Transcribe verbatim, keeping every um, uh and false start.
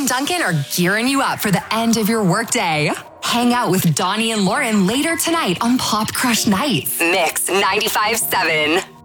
and Duncan are gearing you up for the end of your workday. Hang out with Donnie and Lauren later tonight on Pop Crush Nights. Mix ninety-five point seven.